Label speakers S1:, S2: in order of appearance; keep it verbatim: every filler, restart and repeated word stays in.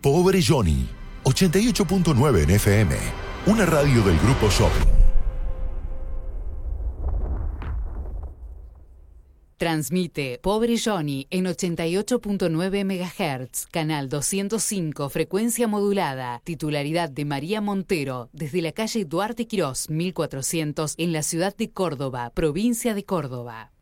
S1: Pobre Johnny, ochenta y ocho punto nueve en F M, una radio del Grupo Shopping.
S2: Transmite Pobre Johnny en ochenta y ocho punto nueve megahertz, canal doscientos cinco, frecuencia modulada, titularidad de María Montero, desde la calle Duarte Quirós, mil cuatrocientos, en la ciudad de Córdoba, provincia de Córdoba.